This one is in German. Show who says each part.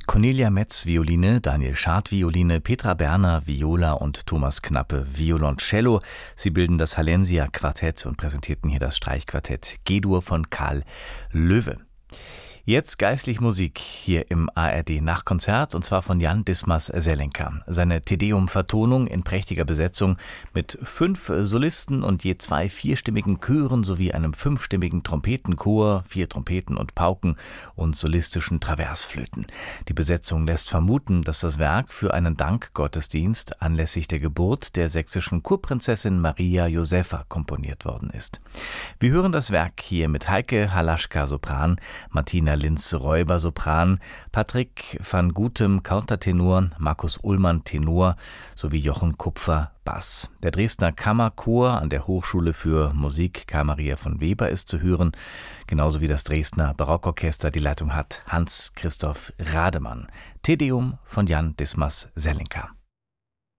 Speaker 1: Cornelia Metz Violine, Daniel Schad Violine, Petra Berner Viola und Thomas Knappe Violoncello. Sie bilden das Hallensia Quartett und präsentierten hier das Streichquartett G-Dur von Karl Löwe. Jetzt geistlich Musik hier im ARD Nachkonzert, und zwar von Jan Dismas-Selenka. Seine Te-Deum-Vertonung in prächtiger Besetzung mit 5 Solisten und je 2 vierstimmigen Chören sowie einem 5-stimmigen Trompetenchor, 4 Trompeten und Pauken und solistischen Traversflöten. Die Besetzung lässt vermuten, dass das Werk für einen Dankgottesdienst anlässlich der Geburt der sächsischen Kurprinzessin Maria Josepha komponiert worden ist. Wir hören das Werk hier mit Heike Halaschka Sopran, Martina Linz-Räuber Sopran, Patrick van Gutem Countertenor, Markus Ullmann Tenor sowie Jochen Kupfer Bass. Der Dresdner Kammerchor an der Hochschule für Musik Karl Maria von Weber ist zu hören, genauso wie das Dresdner Barockorchester. Die Leitung hat Hans-Christoph Rademann. Te Deum von Jan Dismas-Selenka.